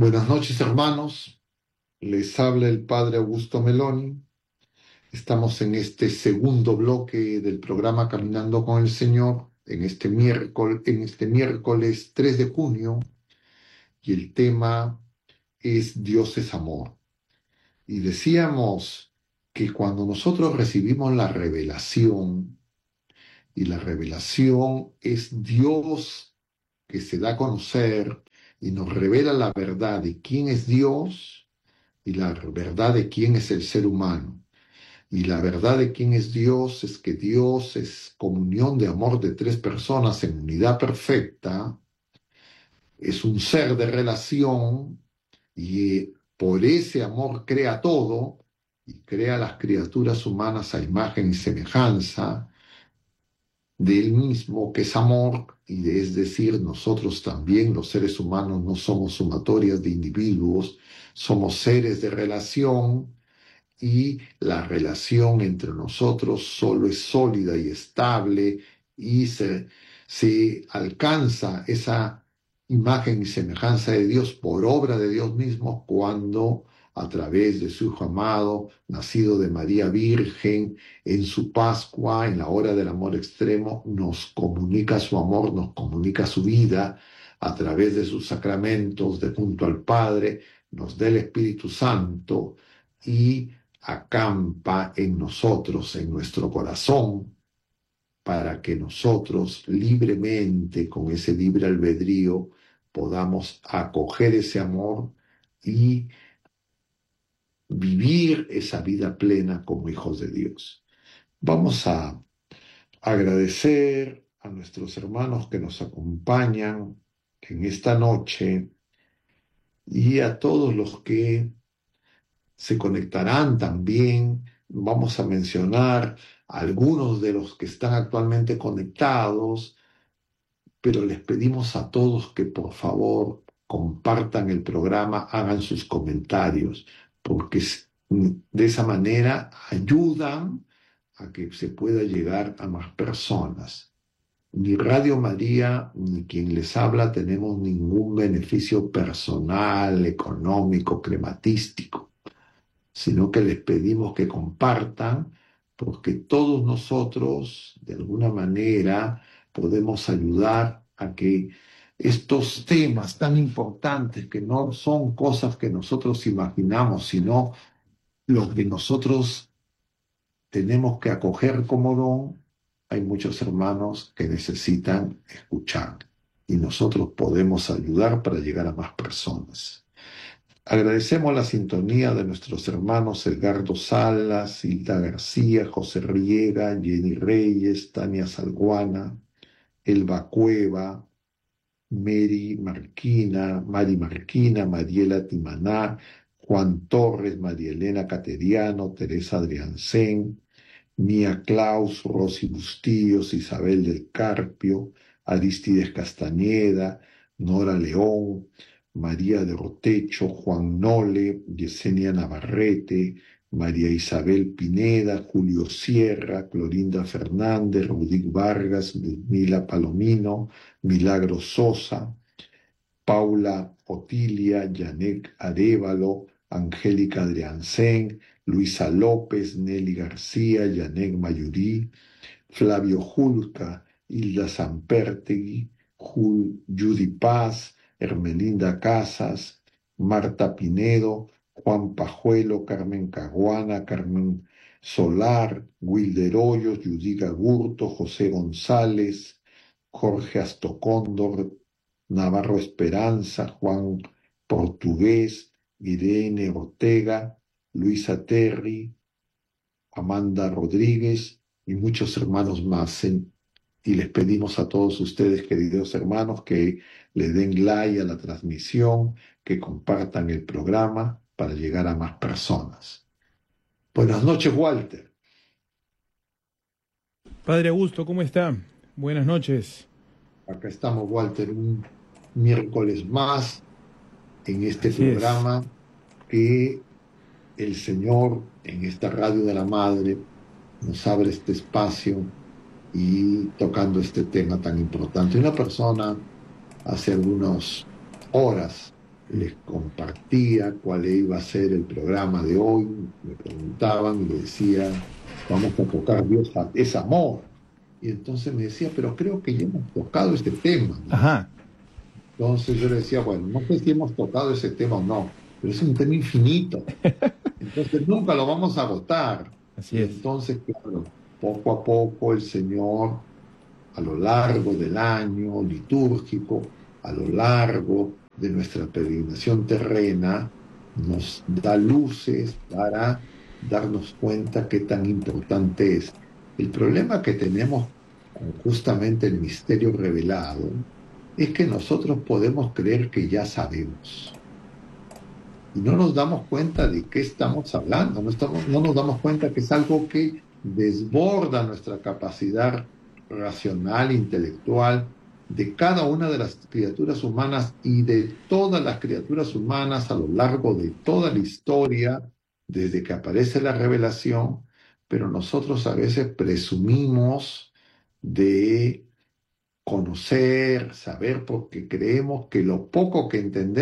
Buenas noches, hermanos. Les habla el padre Augusto Meloni. Estamos en este segundo bloque del programa Caminando con el Señor, en este miércoles 3 de junio, y el tema es Dios es amor. Y decíamos que cuando nosotros recibimos la revelación, y la revelación es Dios que se da a conocer y nos revela la verdad de quién es Dios y la verdad de quién es el ser humano. Y la verdad de quién es Dios es que Dios es comunión de amor de tres personas en unidad perfecta, es un ser de relación y por ese amor crea todo y crea las criaturas humanas a imagen y semejanza de él mismo, que es amor, es decir, nosotros también, los seres humanos, no somos sumatorias de individuos, somos seres de relación y la relación entre nosotros solo es sólida y estable y se alcanza esa imagen y semejanza de Dios por obra de Dios mismo cuando a través de su Hijo amado, nacido de María Virgen, en su Pascua, en la hora del amor extremo, nos comunica su amor, nos comunica su vida a través de sus sacramentos, de junto al Padre, nos da el Espíritu Santo y acampa en nosotros, en nuestro corazón, para que nosotros libremente, con ese libre albedrío, podamos acoger ese amor y vivir esa vida plena como hijos de Dios. Vamos a agradecer a nuestros hermanos que nos acompañan en esta noche y a todos los que se conectarán también. Vamos a mencionar algunos de los que están actualmente conectados, pero les pedimos a todos que por favor compartan el programa, hagan sus comentarios, porque de esa manera ayudan a que se pueda llegar a más personas. Ni Radio María ni quien les habla tenemos ningún beneficio personal, económico, crematístico, sino que les pedimos que compartan, porque todos nosotros, de alguna manera, podemos ayudar a que estos temas tan importantes, que no son cosas que nosotros imaginamos, sino lo que nosotros tenemos que acoger como don, hay muchos hermanos que necesitan escuchar y nosotros podemos ayudar para llegar a más personas. Agradecemos la sintonía de nuestros hermanos Edgardo Salas, Hilda García, José Riega, Jenny Reyes, Tania Salguana, Elba Cueva, Mari Marquina, Mariela Timaná, Juan Torres, María Elena Cateriano, Teresa Adriancén, Mía Claus, Rosy Bustillos, Isabel del Carpio, Aristides Castañeda, Nora León, María de Rotecho, Juan Nole, Yesenia Navarrete, María Isabel Pineda, Julio Sierra, Clorinda Fernández, Rudic Vargas, Mila Palomino, Milagro Sosa, Paula Otilia, Yanek Arévalo, Angélica Adriancén, Luisa López, Nelly García, Yanek Mayurí, Flavio Julca, Hilda Sampertegui, Judy Paz, Hermelinda Casas, Marta Pinedo, Juan Pajuelo, Carmen Caguana, Carmen Solar, Wilder Hoyos, Yudiga Gurto, José González, Jorge Astocóndor, Navarro Esperanza, Juan Portugués, Irene Ortega, Luisa Terry, Amanda Rodríguez y muchos hermanos más. Y les pedimos a todos ustedes, queridos hermanos, que le den like a la transmisión, que compartan el programa para llegar a más personas. Buenas noches, Walter. Padre Augusto, ¿cómo está? Buenas noches. Acá estamos, Walter, un miércoles más en este Así es. programa que el Señor, en esta radio de la Madre, nos abre este espacio y tocando este tema tan importante. Una persona hace algunas horas les compartía cuál iba a ser el programa de hoy, me preguntaban y le decía, vamos a tocar Dios es amor. Y entonces me decía, pero creo que ya hemos tocado este tema, me decía. Ajá, Entonces yo le decía, bueno, no sé si hemos tocado ese tema o no, pero es un tema infinito. Entonces nunca lo vamos a agotar. así Y es. entonces, claro, poco a poco el Señor, a lo largo del año litúrgico, a lo largo de nuestra peregrinación terrena, nos da luces para darnos cuenta qué tan importante es. El problema que tenemos con justamente el misterio revelado es que nosotros podemos creer que ya sabemos y no nos damos cuenta de qué estamos hablando, no nos damos cuenta que es algo que desborda nuestra capacidad racional, intelectual, de cada una de las criaturas humanas y de todas las criaturas humanas a lo largo de toda la historia, desde que aparece la revelación, pero nosotros a veces presumimos de conocer, saber, porque creemos que lo poco que entendemos